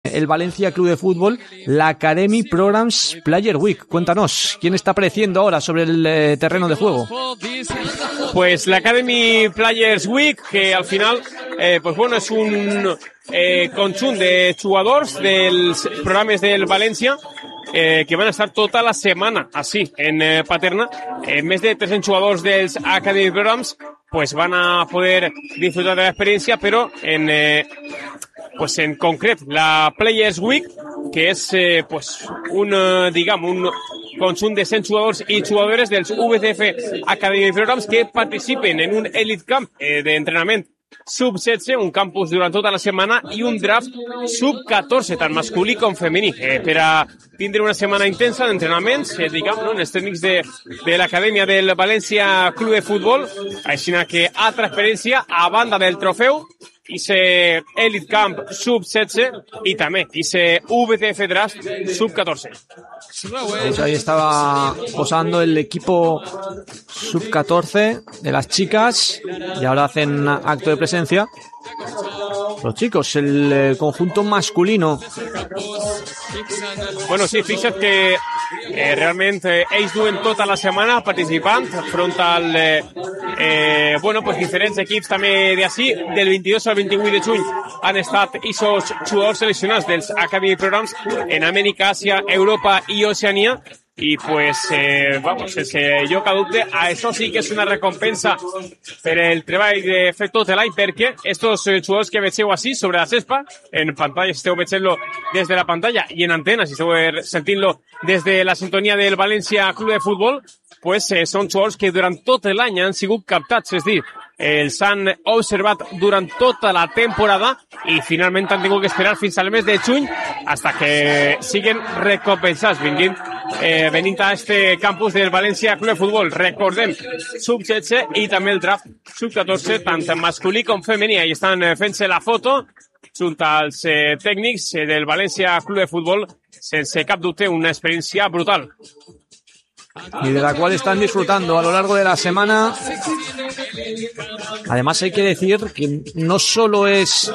el Valencia Club de Fútbol la Academy Programs Player Week. Cuéntanos, ¿quién está apareciendo ahora sobre el terreno de juego? Pues la Academy Players Week, que al final, pues bueno, és un conjunt de jugadors dels programes del València que van a estar tota la setmana així en Paterna. Més de 300 jugadors dels Academy Programs pues van a poder disfrutar de la experiencia, pero pues en concret la Players Week, que és pues un conjunt de 100 jugadors i jugadores dels VCF Academy Programs que participen en un Elite Camp d'entrenament sub-16, un campus durant tota la setmana i un draft sub-14, tant masculí com femení, per a tindre una setmana intensa d'entrenaments, no, en els tècnics de l'Acadèmia del València Club de Futbol, així que altra experiència a banda del trofeu, ese Elite Camp sub-16 y también ese VTF Draft sub-14. Pues ahí estaba posando el equipo sub-14 de las chicas y ahora hacen acto de presencia los chicos, el conjunto masculino. Bueno, sí, fixa't que realmente ells duen tota la setmana participant front al pues diferents equips també d'ací. Del 22 al 28 de juny han estat aquests jugadors seleccionats dels Academy Programs en Amèrica, Àsia, Europa i Oceania. Y pues, sense lloc a dubte, això sí que és una recompensa per el treball de fer tot l'any, perquè estos jugadors que vegeu així sobre la cespa, en pantalla, si esteu veient-lo des de la pantalla, i en antena, si esteu sentint-lo des de la sintonia del València Club de Futbol, pues són jugadors que durant tot l'any han sigut captats, és dir, els han observat durant tota la temporada i finalment han tingut que esperar fins al mes de juny hasta que siguen recompensats venint a este campus del València Club de Futbol. Recordem, sub-16 i també el draft sub-14, tant masculí com femení. Ahí estan fent-se la foto junt als tècnics del València Club de Futbol. Sense cap dubte, una experiència brutal. Y de la cual están disfrutando a lo largo de la semana. Además hay que decir que no solo es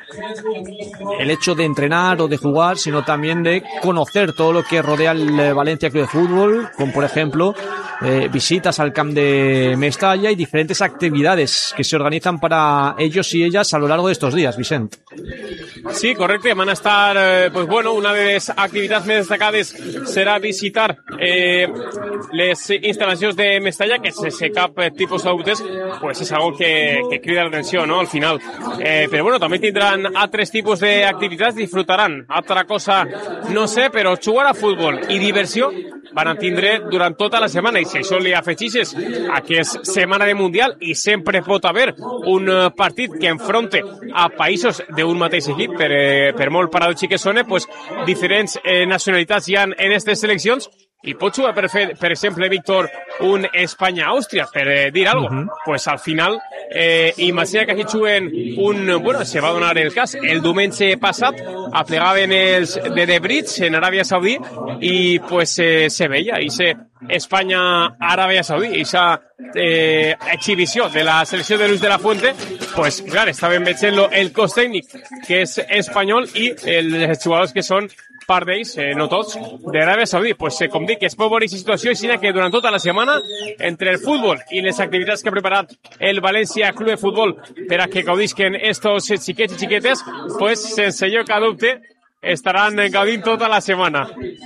el hecho de entrenar o de jugar, sino también de conocer todo lo que rodea el Valencia Club de Fútbol, como por ejemplo visitas al camp de Mestalla y diferentes actividades que se organizan para ellos y ellas a lo largo de estos días, Vicent. Sí, correcte, van a estar, pues bueno, una de les activitats més destacades serà visitar les instal·lacions de Mestalla, que sense cap tipus de dubtes, pues és algo que crida l'atenció, ¿no?, al final. Però bueno, també tindran altres tipus d'activitats, disfrutaran. Altra cosa, no sé, però jugar a futbol i diversió van a tindre durant tota la setmana, i si això li afegixes a que és setmana de Mundial i sempre pot haver un partit que enfronte a països d'un mateix equip, per molt paradòxic que sone, pues diferents nacionalitats hi ha en aquestes seleccions, i pot jugar, per exemple, Víctor, un Espanya-Àustria, per dir alguna cosa. Pues al final, imagina que aquí juguen se va donar el cas, el diumenge passat aplegaven els de The Bridge en Aràbia Saudí i pues se veia Espanya-Aràbia Saudí, aquesta exhibició de la selecció de Luis de la Fuente, pues clar, estaven veient el cos tècnic que és espanyol i els jugadors que són part d'ells, no tots, d'Aràbia Saudí. Pues com dic, es pot veure aquesta situació, així que durant tota la setmana, entre el futbol i les activitats que ha preparat el València Club de Futbol per a que gaudisquen estos xiquets i xiquetes, pues sense lloc a dubte estaran gaudint tota la semana.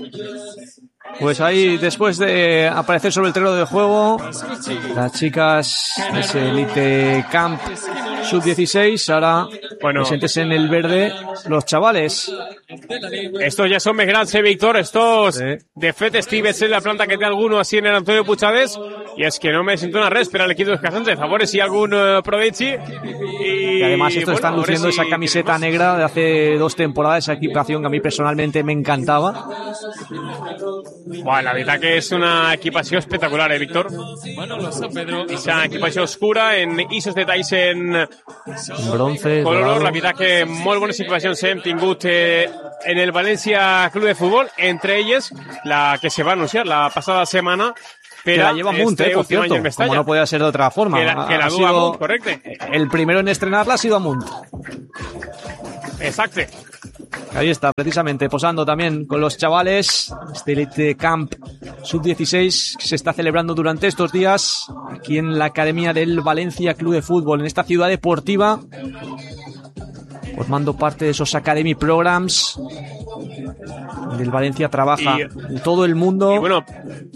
Pues ahí, después de aparecer sobre el terreno de juego, las chicas de ese Elite Camp Sub-16, ahora presentes en el verde los chavales. Estos ja són més grans, Víctor. Estos, de fet, estic veient la planta que té alguno así en el Antonio Puigades, y es que no me siento una res per al equipo de Casante. Favores si algún provechi. Y además estos están luciendo esa camiseta negra de hace 2 temporadas, esa equipación que a mí personalmente me encantaba. Bueno, la veritat que és una equipació espectacular, Víctor? Bueno, lo sé, Pedro. Esa equipació oscura, en esos detalls en bronce, color. dorado. La veritat que molt bones equipacions hem tingut en el València Club de Futbol, entre elles la que se va anunciar la passada setmana. Que la lleva Munt, por cierto, como no podía ser de otra forma. Que la duda Munt, correcte. El primero en estrenarla ha sido Munt. Exacte. Ahí está, precisamente, posando también con los chavales. Este Elite Camp Sub-16 que se está celebrando durante estos días aquí en la Academia del Valencia Club de Fútbol, en esta ciudad deportiva, formando parte de esos Academy Programs donde el Valencia trabaja en todo el mundo. I bueno,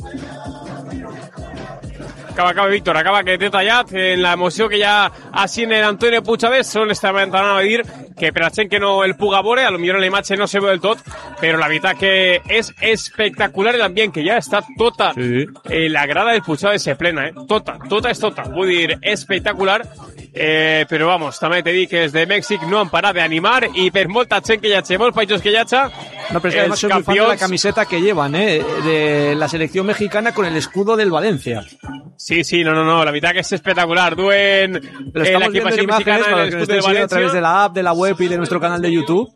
acaba Víctor, acaba que té tallat en la emoció que hi ha així en Antonio Puigades. Sol estava entrant a dir que per a gent que no el puga veure, a lo millor en la imatge no se veu del tot, però la veritat que és espectacular l'ambient, que ja està tota la grada del Puigades se plena, tota és tota, vull dir, espectacular. Però vamos, també t'he dit que des de Mèxic no han parat d'animar i per molta gent que hi hagi, molts països que hi hagi, no, pero es que además soy muy fan de la camiseta que llevan, de la selección mexicana con el escudo del Valencia. Sí, no, la veritat que és espectacular. Duen la equipación mexicana para los que nos estén a través de la app, de la web y de nuestro canal de YouTube.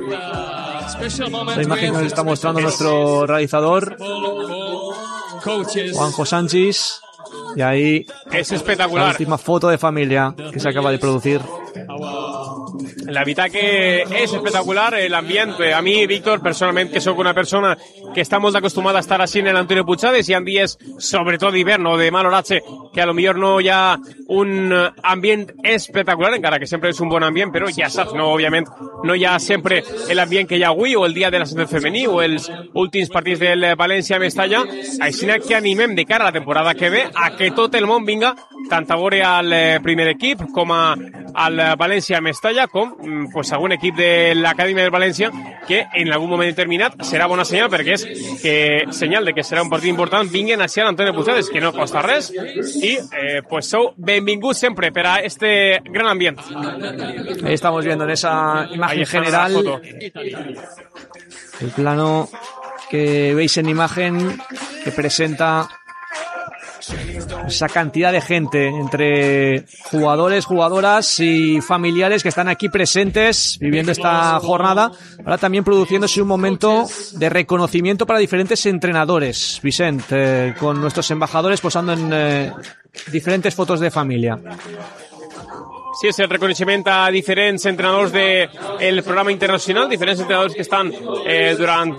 La imagen que nos está mostrando nuestro realizador Juanjo Sánchez. Y ahí es espectacular. La última foto de familia que se acaba de producir. La veritat que és espectacular l'ambient. A mi, Víctor, personalment, que sóc una persona que està molt acostumada a estar així en l'Antonio Puigades, hi ha dies, sobretot d'hivern o de mal horatge, que a lo millor no hi ha un ambient espectacular, encara que sempre és un bon ambient, però ja saps, no, òbviament, no hi ha sempre l'ambient que hi ha avui, o el dia de l'ascens femení, o els últims partits del València-Mestalla. Així que animem de cara a la temporada que ve a que tot el món vinga, tant a veure al primer equip com al València-Mestalla, com pues algun equip de l'Acadèmia del València, que en algun moment determinat serà bona senyal, perquè és que senyal de que serà un partit important, vinguen així a l'Antonio Puigades, que no costa res, i pues sou benvinguts sempre per a este gran ambient. Ahí estamos viendo en esa imagen general el plano que veis en imagen que presenta esa cantidad de gente entre jugadores, jugadoras y familiares que están aquí presentes viviendo esta jornada, ahora también produciéndose un momento de reconocimiento para diferentes entrenadores, Vicent, con nuestros embajadores posando en diferentes fotos de familia. Sí, és el reconeixement a diferents entrenadors del programa internacional, diferents entrenadors que estan durant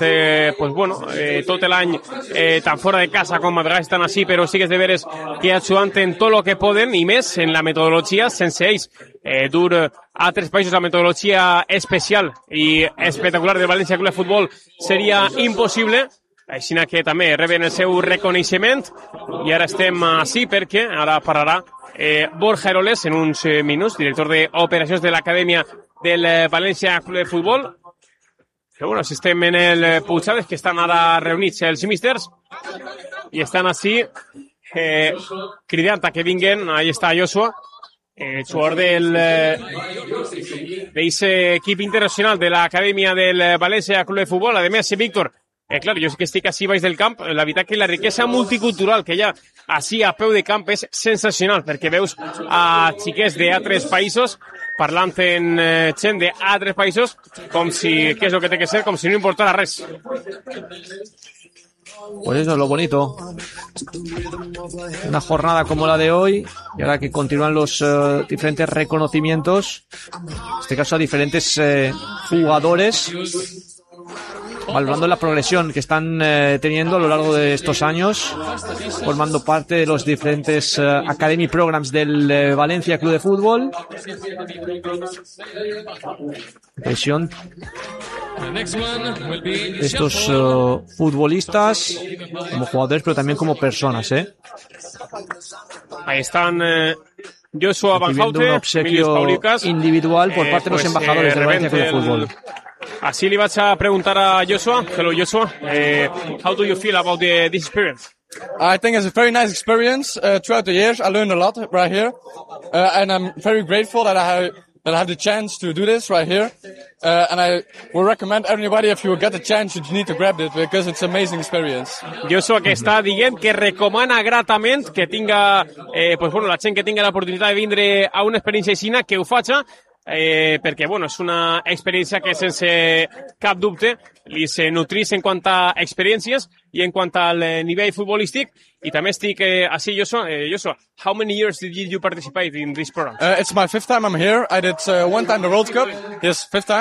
tot l'any tant fora de casa com a vegades estan així, però sí que és de veres que ajudant en tot el que poden i més en la metodologia, sense ells dur a altres països la metodologia especial i espectacular del València Club de Futbol seria impossible. Així que també reben el seu reconeixement i ara estem així perquè ara parlarà Borja Eroles en uns minuts, director d'operacions de l'Acadèmia del València Club de Futbol. Però bueno, si estem en el Puigades, que estan ara reunits els místers i estan així cridant a que vinguen. Ahí està Joshua, jugador d'ese equip internacional de l'Acadèmia del València Club de Futbol. A més, Víctor, claro, jo que estic així baix del camp, la veritat que la riquesa multicultural que hi ha així a peu de camp és sensacional, perquè veus a xiquets d'altres països parlant en gent d'altres països com si, què és el que té que ser, com si no importara res. Pues eso es lo bonito. Una jornada como la de hoy, y ahora que continúan los diferentes reconocimientos, en este caso a diferentes jugadores, valorando la progresión que están teniendo a lo largo de estos años, formando parte de los diferentes Academy Programs del Valencia Club de Fútbol. Presión de estos futbolistas como jugadores, pero también como personas, Ahí están Joshua Van Houten, un obsequio individual por parte de los embajadores del Valencia Club de Fútbol. Así le vas a preguntar a Joshua. Hello, Joshua. How do you feel about this experience? I think it's a very nice experience. Throughout the years, I learned a lot right here, and I'm very grateful that I have the chance to do this right here. And I will recommend everybody, if you get the chance, you need to grab it because it's an amazing experience. Joshua, que està dient que recomana gratament que tinga, la gent que tinga l'oportunitat de vindre a una experiència així, que ho faci, perquè és una experiència que sense cap dubte li se nutrís en quant a experiències i en quant al nivell futbolístic. I també estic així, Joshua, how many years did you participate in this program? It's my 5th time I'm here. I did one time the World Cup, yes, 5th time.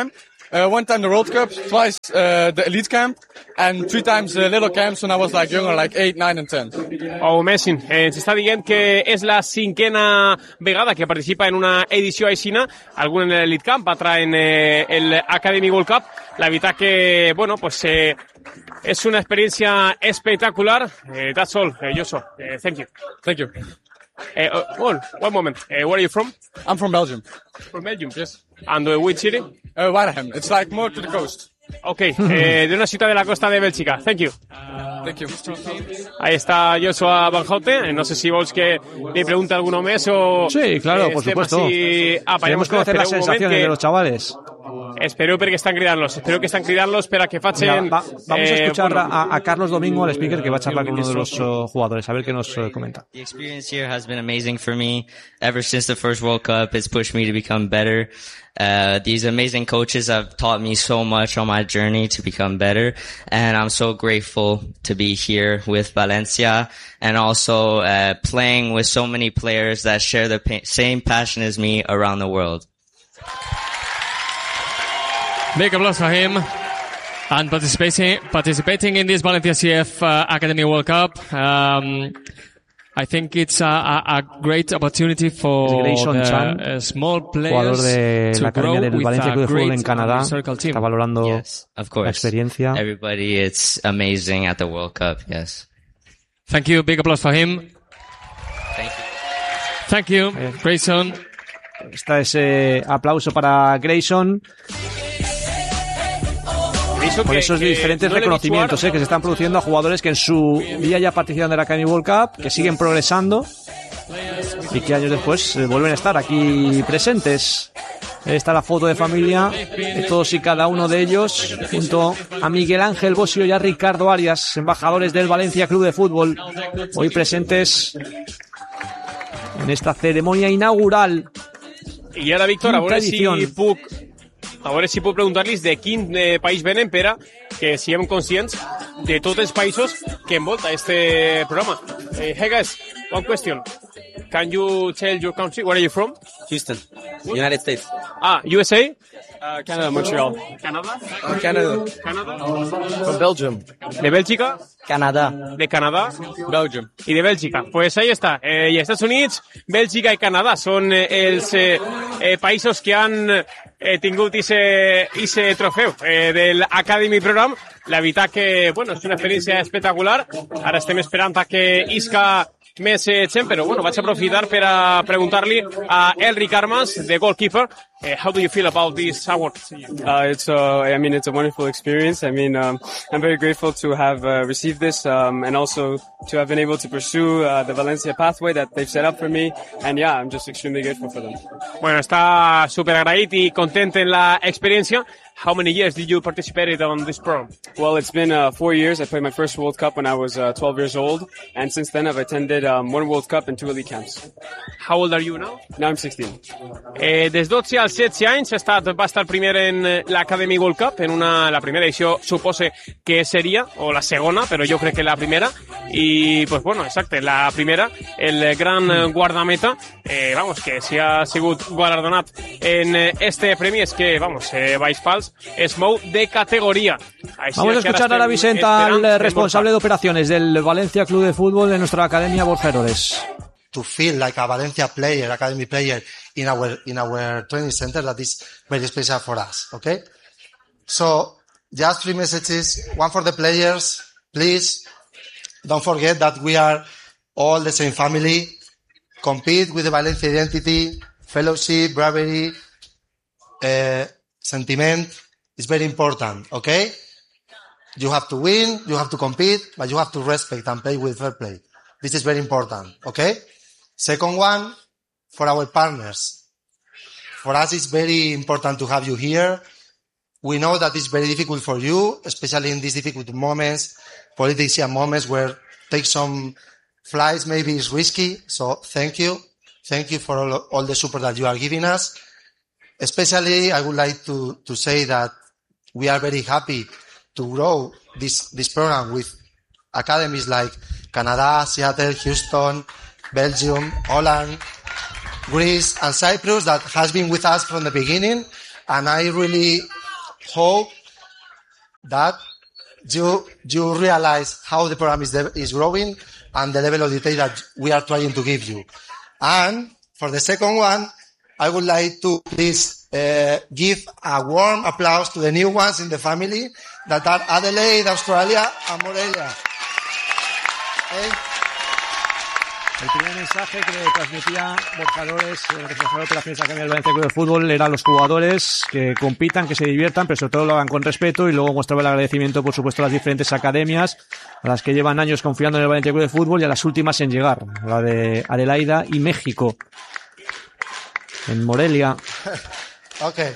One time the World Cup, twice the Elite Camp, and 3 times the little camps when I was like younger, like 8, 9 and 10. Oh, amazing. S'està dient que és la 5ª vegada que participa en una edició aixina, algun en l'Elite Camp, altra en el Academy World Cup. La veritat que, bueno, pues és una experiència espectacular. That's all, Joshua. Thank you. Thank you. One moment. Where are you from? I'm from Belgium. From Belgium? Yes. And which city? Wareham. It's like more to the coast. Okay, de una ciudad de la costa de Bélgica. Thank you. Thank you. Ahí está Joshua Van Houten. No sé si vols que li pregunte alguno més o... Sí, claro, por supuesto. Queremos conocer las sensaciones de los chavales. Espero que estan cridant-los per a que facin... Vamos a escuchar a Carlos Domingo, al speaker, que va a charlar con uno de los jugadores, a ver qué nos comenta. The experience here has been amazing for me. Ever since the first World Cup, it's pushed me to become better. These amazing coaches have taught me so much on my journey to become better, and I'm so grateful to be here with Valencia and also playing with so many players that share the same passion as me around the world. Big applause for him and participating in this Valencia CF Academy World Cup. I think it's a great opportunity for the small players de la to grow del with Valencia a Club de Fútbol en great Canadá. circle team. Está valorando Yes, of course. la experiencia. Everybody, it's amazing at the World Cup. Yes. Thank you. Big applause for him. Thank you. Thank you, Grayson. Está ese aplauso para Grayson por esos diferentes reconocimientos que se están produciendo a jugadores que en su día ya participan de la Academy World Cup, que siguen progresando y que años después vuelven a estar aquí presentes. Está la foto de familia de todos y cada uno de ellos, junto a Miguel Ángel Bosio y a Ricardo Arias, embajadores del Valencia Club de Fútbol, hoy presentes en esta ceremonia inaugural. I ara, Víctor, a veure si puc preguntar-los de quin país venen per a que siguem conscients de tots els països que envolta este programa. Hey guys, one question. Can you tell your country? Where are you from? Houston, United States. USA? Canada, Montreal. Canada? Canada. From Belgium. ¿De Bélgica? Canadá. ¿De Canadá? Belgium. Y de Bèlgica. Pues ahí està. I Estats Units, Bèlgica i Canadà són els països que han tingut ese trofeu del Academy Program. La veritat que, bueno, és una experiència espectacular. Ara estem esperant a que isca més gent, però bueno, vaig aprofitar per a preguntar-li a Elric Armas, the goalkeeper, how do you feel about this award? It's a wonderful experience. I'm very grateful to have received this, and also to have been able to pursue the Valencia pathway that they've set up for me. And yeah, I'm just extremely grateful for them. Bueno, està super agraït i content en la experiència. How many years did you participate on this program? Well, it's been 4 years. I played my first World Cup when I was 12 years old, and since then I've attended 1 World Cup and 2 elite camps. How old are you now? Now I'm 16. Des 12 als 16 anys va estar primer en l'Academy World Cup, en la primera edició supose que seria, o la segona, però jo crec que la primera, i pues bueno, exacte, la primera, el gran guardameta, que si ha sigut guardonat en este premi és que, Baix Pals es mou de categoría. Vamos a escuchar ahora, Vicenta, al responsable de operaciones del Valencia Club de Fútbol de nuestra Academia Borgeroles. To feel like a Valencia player, academy player in our training center, that is very special for us, okay? So, just 3 messages. One for the players, please don't forget that we are all the same family. Compete with the Valencia identity, fellowship, bravery, sentiment is very important, okay? You have to win, you have to compete, but you have to respect and play with fair play. This is very important, okay? Second one, for our partners. For us, it's very important to have you here. We know that it's very difficult for you, especially in these difficult moments, politician moments where take some flights maybe is risky. So thank you. Thank you for all the support that you are giving us. Especially, I would like to say that we are very happy to grow this program with academies like Canada, Seattle, Houston, Belgium, Holland, Greece, and Cyprus that has been with us from the beginning. And I really hope that you realize how the program is growing and the level of detail that we are trying to give you. And for the second one, I would like to please give a warm applause to the new ones in the family that are Adelaide, Australia, and Morelia. Okay. El primer mensaje que le transmitía Borja Lores, el responsable de operaciones académicas del Valencia Club de Fútbol, era a los jugadores que compitan, que se diviertan, pero sobre todo lo hagan con respeto, y luego mostraba el agradecimiento, por supuesto, a las diferentes academias a las que llevan años confiando en el Valencia Club de Fútbol y a las últimas en llegar, la de Adelaida y México. En Morelia. Okay.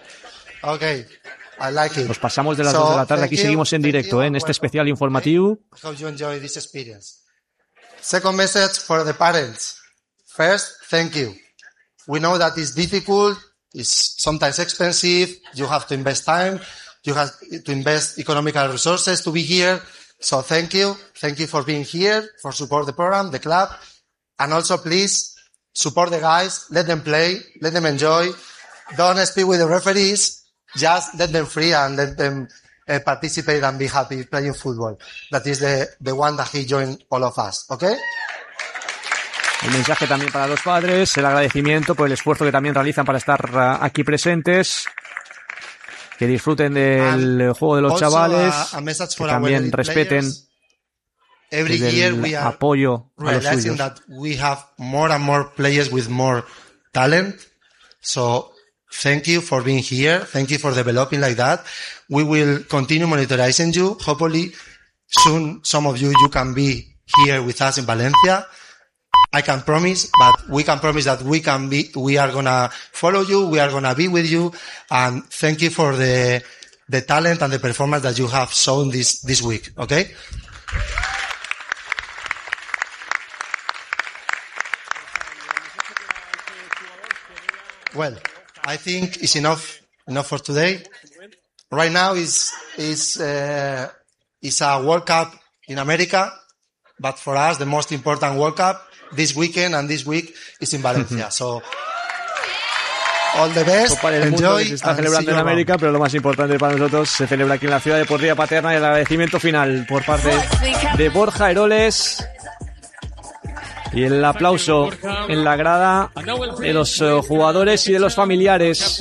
I like it. Nos pasamos de las 2 de la tarde, aquí seguimos en directo, en este especial informativo. I hope you enjoy this experience. Second message for the parents. First, thank you. We know that it's difficult, it's sometimes expensive, you have to invest time, you have to invest economical resources to be here. So thank you. Thank you for being here, for support the program, the club. And also please support the guys, let them play, let them enjoy. Don't speak with the referees, just let them free and let them participate and be happy playing football. That is the one that he joined all of us, okay? El mensaje también para los padres, el agradecimiento por el esfuerzo que también realizan para estar aquí presentes, que disfruten del juego de los chavales, que también respeten el apoyo a los suyos. That we have more and more players with more talent, so thank you for being here. Thank you for developing like that. We will continue monitoring you. Hopefully, soon some of you can be here with us in Valencia. I can promise, but we can promise that we are gonna follow you. We are gonna be with you. And thank you for the talent and the performance that you have shown this week. Okay? Well, I think it's enough for today. Right now is a World Cup in America, but for us the most important World Cup this weekend and this week is in Valencia. So all the best. Para el mundo que se está celebrando en América, pero lo más importante para nosotros se celebra aquí en la ciudad deportiva Paterna, y el agradecimiento final por parte de Borja Eroles. Y el aplauso en la grada de los jugadores y de los familiares.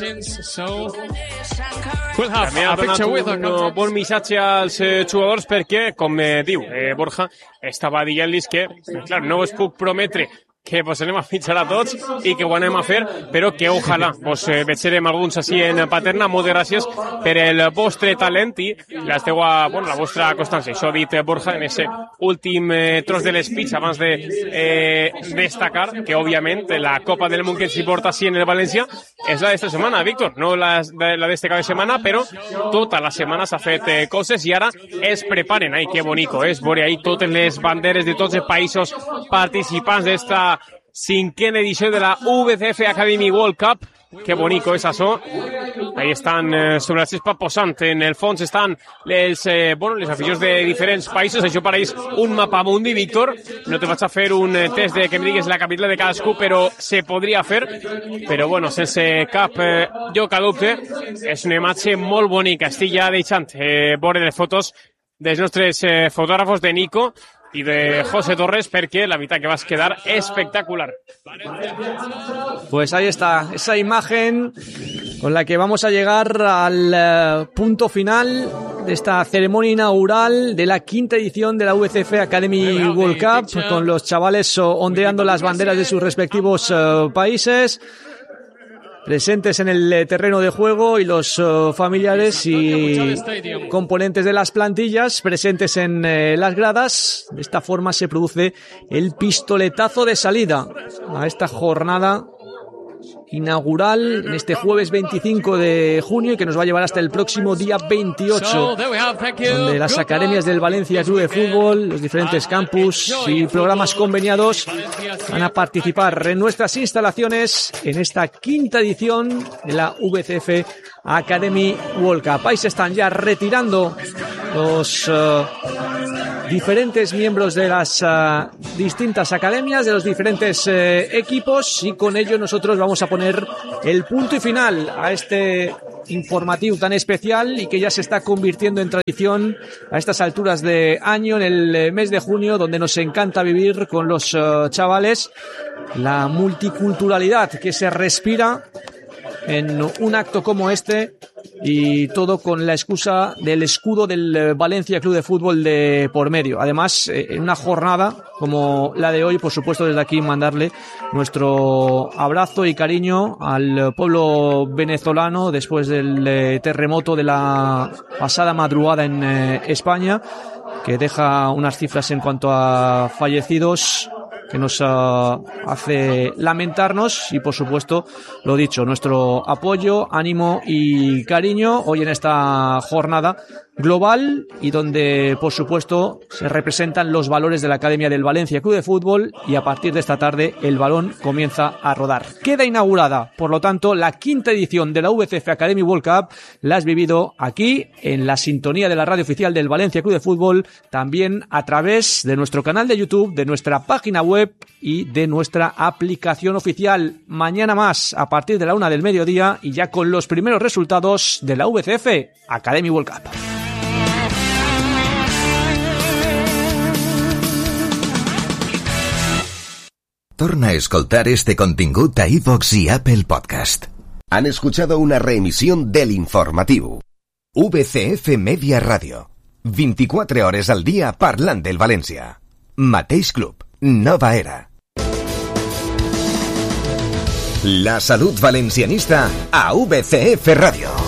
També ha donat un bon missatge als jugadors perquè, com diu Borja, estava dient-los que, clar, no us puc prometre que vos anem a fitxar a tots i que ho anem a fer, però que ojalà vos veurem alguns així en Paterna. Moltes gràcies per el vostre talent i la vostra constància. Això ha dit Borja en aquest últim tros de l'speech abans de destacar que, òbviament, la Copa del Món que ens porta així en el València és la d'esta setmana, Víctor, no la d'este cap de setmana, però tota la setmana s'ha fet coses i ara es preparen. Ai, que bonico és veure ahí totes les banderes de tots els països participants d'esta 5ª edició de la VCF Academy World Cup. Que bonico és això. Ahí estan sobre la xespa posant. En el fons estan les aficions de diferents països. Això pareix un mapamundi, Víctor. No te vaig a fer un test de que em digues la capital de cadascú, però se podria fer. Però bueno, sense cap lloc a dubte, és una imatge molt bonica. Estic ja deixant veure les fotos dels nostres fotògrafos, de Nico y de José Torres, porque la mitad que va a quedar espectacular. Pues ahí está, esa imagen con la que vamos a llegar al punto final de esta ceremonia inaugural de la 5ª edición de la VCF Academy World Cup, con los chavales ondeando las banderas de sus respectivos países, presentes en el terreno de juego, y los familiares y componentes de las plantillas presentes en las gradas. De esta forma se produce el pistoletazo de salida a esta jornada inaugural en este jueves 25 de junio, y que nos va a llevar hasta el próximo día 28, donde las academias del Valencia Club de Fútbol, los diferentes campus y programas conveniados van a participar en nuestras instalaciones en esta 5ª edición de la VCF Academy World Cup. Ahí se están ya retirando los diferentes miembros de las distintas academias, de los diferentes equipos, y con ello nosotros vamos a poner el punto y final a este informatiu tan especial y que ya se está convirtiendo en tradición a estas alturas de año, en el mes de junio, donde nos encanta vivir con los chavales la multiculturalidad que se respira en un acto como este, y todo con la excusa del escudo del Valencia Club de Fútbol de por medio. Además, en una jornada como la de hoy, por supuesto, desde aquí mandarle nuestro abrazo y cariño al pueblo venezolano después del terremoto de la pasada madrugada en España, que deja unas cifras en cuanto a fallecidos que nos hace lamentarnos, y por supuesto, lo dicho, nuestro apoyo, ánimo y cariño hoy en esta jornada global, y donde por supuesto se representan los valores de la Academia del Valencia Club de Fútbol, y a partir de esta tarde el balón comienza a rodar. Queda inaugurada, por lo tanto, la 5ª edición de la VCF Academy World Cup. La has vivido aquí en la sintonía de la radio oficial del Valencia Club de Fútbol, también a través de nuestro canal de YouTube, de nuestra página web y de nuestra aplicación oficial. Mañana más, a partir de la 1 del mediodía, y ya con los primeros resultados de la VCF Academy World Cup. Torna a escoltar este contingut a iVox y Apple Podcast. Han escuchado una reemisión del informativo. VCF Media Radio. 24 hores al día parlant del València. Mateix club, nova era. La salut valencianista a VCF Radio.